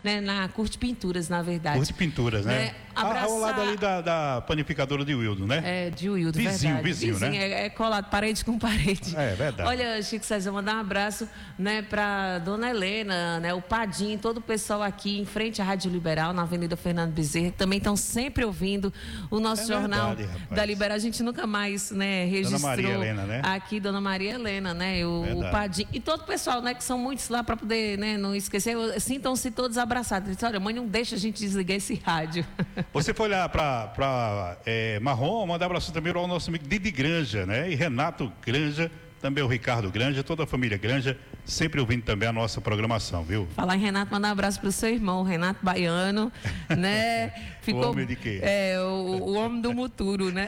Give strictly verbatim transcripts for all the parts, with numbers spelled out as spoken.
né, na Curte Pinturas, na verdade. Curte Pinturas, né? né? Abraçar... Ao lado ali da, da panificadora de Wildo, né? É, de Wildo, vizinho, verdade. Vizinho, vizinho, né? É, é colado, parede com parede. É, verdade. Olha, Chico César, mandar um abraço, né, para Dona Helena, né, o Padim, todo o pessoal aqui em frente à Rádio Liberal, na Avenida Fernando Bezerra, que também estão sempre ouvindo o nosso é jornal verdade, da Liberal. A gente nunca mais, né, registrou. Dona Maria Helena, né? Aqui, Dona Maria Helena, né, o, o Padim. E todo o pessoal, né, que são muitos lá para poder, né, não esquecer, sintam-se todos abraçados. Disse, olha, mãe, não deixa a gente desligar esse rádio. Você foi lá para é, Marrom, mandar um abraço também ao nosso amigo Didi Granja, né? E Renato Granja, também o Ricardo Granja, toda a família Granja, sempre ouvindo também a nossa programação, viu? Falar em Renato, mandar um abraço pro seu irmão, o Renato Baiano, né? Ficou, o homem de quê? É, o, o homem do muturo, né?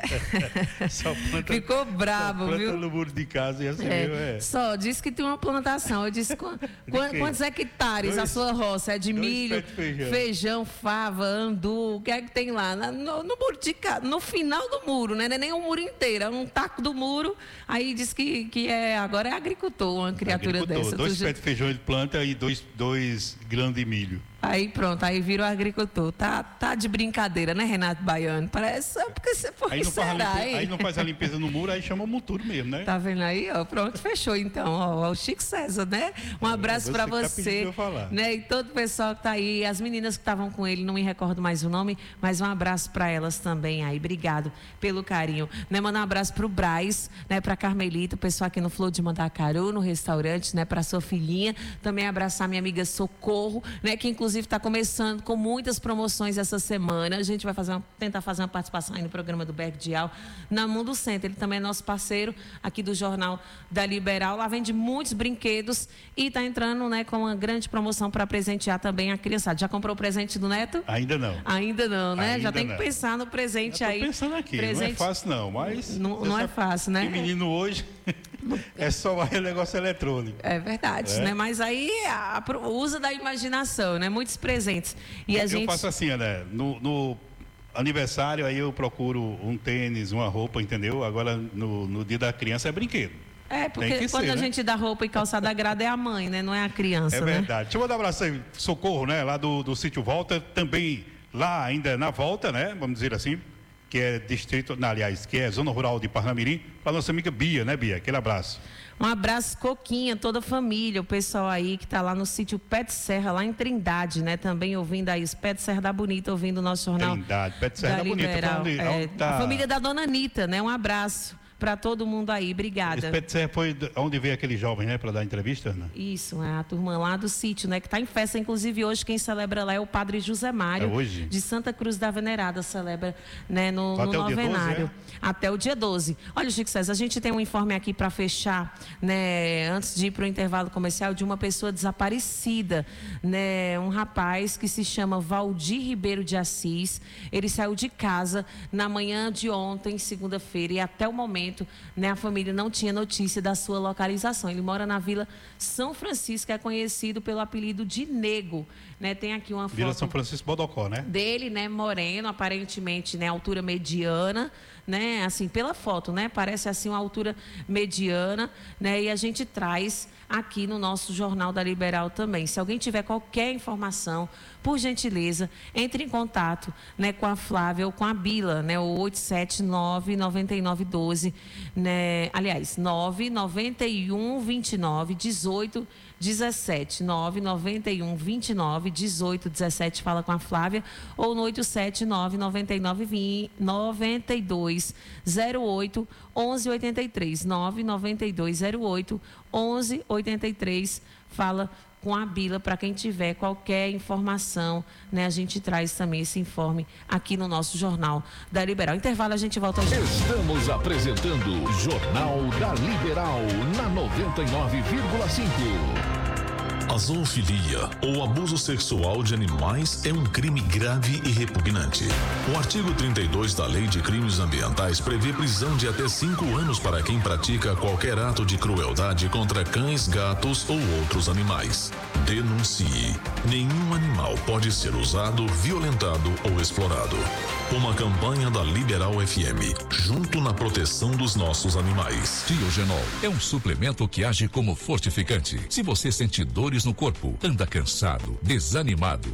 Só planta, ficou bravo, só planta viu? no muro de casa e assim, é, viu? É. Só disse que tem uma plantação. Eu disse, qu quantos hectares dois, a sua roça? É de milho, feijão. feijão, fava, andu, o que é que tem lá? No, no muro de casa, no final do muro, né? Não é nem o muro inteiro, é um taco do muro. Aí diz que, que é, agora é agricultor, uma criatura agricultor, dessa. Dois pés de feijão ele planta e dois, dois grãos de milho. Aí pronto, aí virou agricultor. Tá, tá de brincadeira, né, Renato Baiano? Parece porque você foi aí não, será, faz a aí? aí não faz a limpeza no muro, aí chama o muturo mesmo, né? Tá vendo aí? Ó, pronto, fechou então. Ó, o Chico César, né? Um abraço para você, tá você né? E todo o pessoal que tá aí, as meninas que estavam com ele, não me recordo mais o nome, mas um abraço para elas também aí. Obrigado pelo carinho. Né? Mandar um abraço pro Braz, né? Pra Carmelita, o pessoal aqui no Flor de Mandacaru, no restaurante, né? Pra sua filhinha. Também abraçar minha amiga Socorro, né? Que inclusive tá começando com muitas promoções essa semana. A gente vai fazer uma, tentar fazer uma participação aí no programa do Berg Dial, na Mundo Center. Ele também é nosso parceiro aqui do Jornal da Liberal. Lá vende muitos brinquedos e está entrando, né, com uma grande promoção para presentear também a criançada. Já comprou o presente do neto? Ainda não. Ainda não, né? Ainda Já tem não. que pensar no presente Eu tô aí. pensando aqui, presente... não é fácil não, mas... Não, não é fácil, né? Tem menino hoje... É só o negócio eletrônico. É verdade, é. né? Mas aí a, a, usa da imaginação, né? Muitos presentes. E a eu gente... faço assim, né? No, no aniversário aí eu procuro um tênis, uma roupa, entendeu? Agora no, no dia da criança é brinquedo. É, porque quando ser, a né? gente dá roupa e calçada agrada é a mãe, né? Não é a criança, É né? verdade. Deixa eu mandar um abraço aí, Socorro, né? Lá do, do Sítio Volta, também lá ainda na volta, né? Vamos dizer assim, que é distrito, não, aliás, que é zona rural de Parnamirim, para nossa amiga Bia, né, Bia? Aquele abraço. Um abraço, Coquinha, toda a família, o pessoal aí que está lá no sítio Pé de Serra, lá em Trindade, né? Também ouvindo aí, Pé de Serra da Bonita, ouvindo o nosso jornal. Trindade, Pé de Serra da, da Bonita. Liberal. É, tá... A família da Dona Anitta, né? Um abraço para todo mundo aí, obrigada. Esse Pé de Serra foi onde veio aquele jovem, né, para dar entrevista, né? Isso, é a turma lá do sítio, né, que está em festa, inclusive hoje quem celebra lá é o Padre José Mário, é hoje? de Santa Cruz da Venerada, celebra, né, no, no novenário. doze, é? Até o dia doze. Olha, Chico César, a gente tem um informe aqui para fechar, né, antes de ir para o intervalo comercial, de uma pessoa desaparecida, né, um rapaz que se chama Valdir Ribeiro de Assis. Ele saiu de casa na manhã de ontem, segunda-feira, e até o momento, né, a família não tinha notícia da sua localização. Ele mora na Vila São Francisco, é conhecido pelo apelido de Nego, né? Tem aqui uma foto Vila São Francisco Bodocó, né? Dele, né, moreno, aparentemente, né, altura mediana, né, assim, pela foto, né, parece assim uma altura mediana, né, e a gente traz aqui no nosso Jornal da Liberal também. Se alguém tiver qualquer informação, por gentileza, entre em contato, né, com a Flávia ou com a Bila, né, o oito sete nove, nove nove um dois, né, aliás, nove nove um, dois nove, um oito um sete, nove nove um, dois nove, um oito um sete, fala com a Flávia, ou no oito sete nove, nove nove nove dois zero oito, onze oitenta e três, nove nove dois zero oito, onze oitenta e três, fala com a Bila, para quem tiver qualquer informação, né, a gente traz também esse informe aqui no nosso Jornal da Liberal. Intervalo, a gente volta já. Estamos apresentando Jornal da Liberal na noventa e nove vírgula cinco. A zoofilia, ou abuso sexual de animais, é um crime grave e repugnante. O artigo trinta e dois da Lei de Crimes Ambientais prevê prisão de até cinco anos para quem pratica qualquer ato de crueldade contra cães, gatos ou outros animais. Denuncie. Nenhum animal pode ser usado, violentado ou explorado. Uma campanha da Liberal F M, junto na proteção dos nossos animais. Tiogenol é um suplemento que age como fortificante. Se você sente dores no corpo, anda cansado, desanimado,